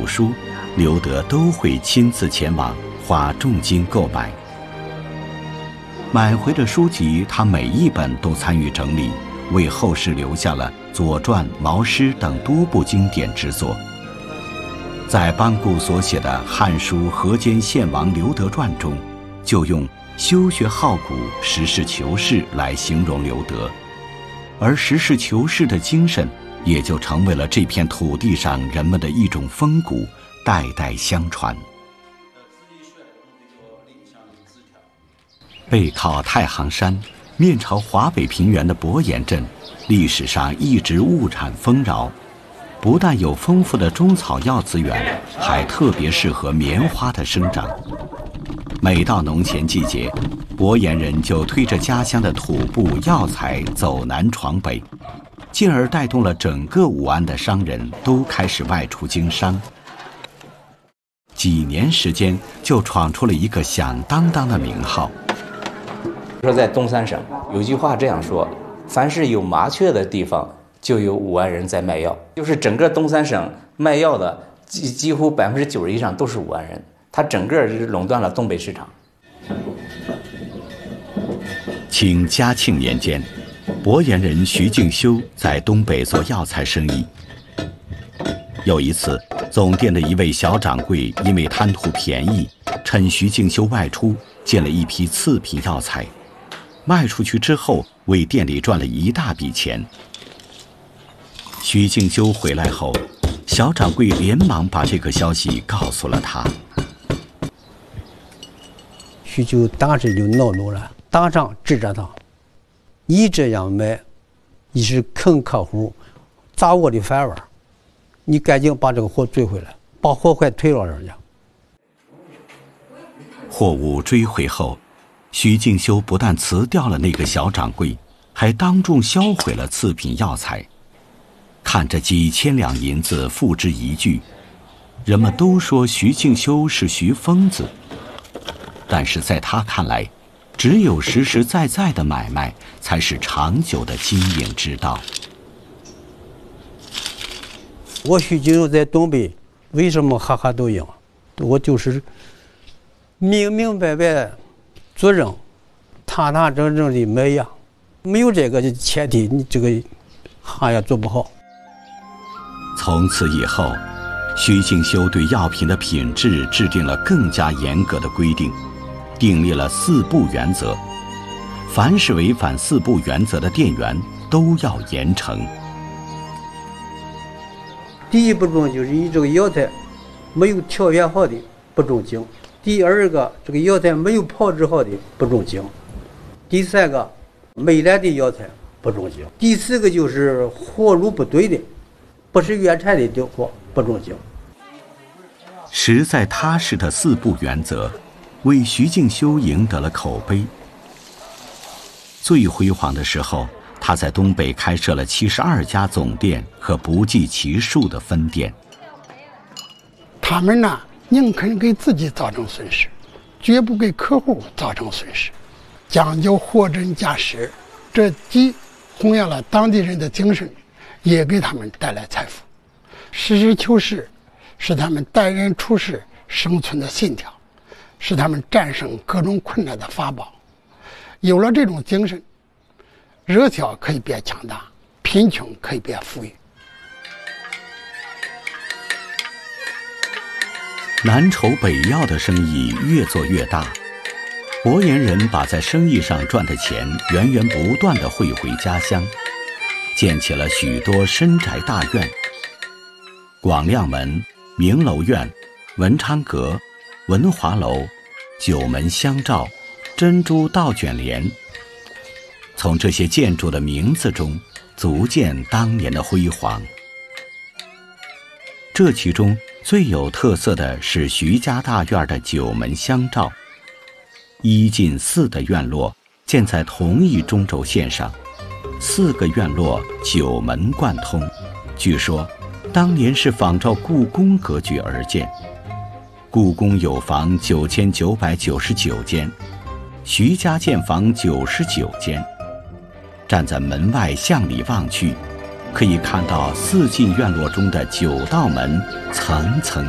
书，刘德都会亲自前往，花重金购买。买回的书籍，他每一本都参与整理，为后世留下了《左传》《毛诗》等多部经典之作。在班固所写的《汉书河间献王刘德传》中，就用修学好古、实事求是来形容刘德，而实事求是的精神也就成为了这片土地上人们的一种风骨，代代相传。背靠太行山，面朝华北平原的伯颜镇，历史上一直物产丰饶，不但有丰富的中草药资源，还特别适合棉花的生长。每到农闲季节，伯颜人就推着家乡的土布药材走南闯北，进而带动了整个武安的商人都开始外出经商。几年时间就闯出了一个响当当的名号。 说在东三省有句话这样说：凡是有麻雀的地方，就有武安人在卖药。就是整个东三省卖药的几乎90%以上都是武安人，他整个是垄断了东北市场。 清嘉庆年间，伯颜人徐敬修在东北做药材生意。有一次，总店的一位小掌柜因为贪图便宜，趁徐敬修外出，进了一批次品药材，卖出去之后，为店里赚了一大笔钱。徐敬修回来后，小掌柜连忙把这个消息告诉了他。 徐就当时就恼怒了，当场指着他：“你这样卖，你是坑客户，砸我的饭碗，你赶紧把这个货追回来，把货快退了人家。” 货物追回后，徐敬修不但辞掉了那个小掌柜，还当众销毁了次品药材。看着几千两银子付之一炬，人们都说徐敬修是徐疯子，但是在他看来，只有实实在在的买卖才是长久的经营之道。 我徐敬修在东北为什么哈哈都赢？我就是明明白白做人，堂堂正正的卖药，没有这个前提，你这个行业做不好。 从此以后，徐敬修对药品的品质制定了更加严格的规定，订立了4不原则，凡是违反4不原则的店员都要严惩。 第一不中就是你这个药材没有条件好的不中经，第二个这个药材没有炮制好的不中经，第三个美烂的药材不中经，第四个就是货入不对的，不是原产的货不中经。 实在踏实的4不原则，为徐敬修赢得了口碑。最辉煌的时候，他在东北开设了72家总店和不计其数的分店。 他们呢，宁肯给自己造成损失，绝不给客户造成损失，讲究货真价实，这既弘扬了当地人的精神，也给他们带来财富。实事求是是他们待人处事生存的信条，是他们战胜各种困难的法宝。有了这种精神，热销可以变强大，贫穷可以变富裕。 南筹北要的生意越做越大，伯颜人把在生意上赚的钱源源不断地汇回家乡，建起了许多深宅大院，广亮门、明楼院、文昌阁、文华楼、九门香照、珍珠倒卷帘。从这些建筑的名字中，足见当年的辉煌。这其中最有特色的是徐家大院的九门香照，1进4的院落建在同一中轴线上，4个院落9门贯通，据说当年是仿照故宫格局而建。故宫有房9999间，徐家建房99间。站在门外向里望去，可以看到4进院落中的9道门层层